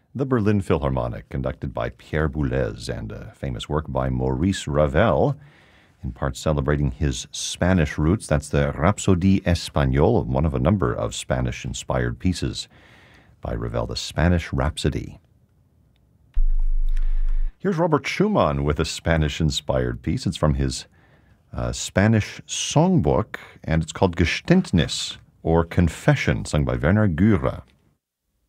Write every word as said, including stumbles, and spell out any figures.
The Berlin Philharmonic, conducted by Pierre Boulez, and a famous work by Maurice Ravel, in part celebrating his Spanish roots. That's the Rhapsodie Espagnole, one of a number of Spanish-inspired pieces by Ravel, the Spanish Rhapsody. Here's Robert Schumann with a Spanish-inspired piece. It's from his uh, Spanish songbook, and it's called Geständnis, or Confession, sung by Werner Gürer.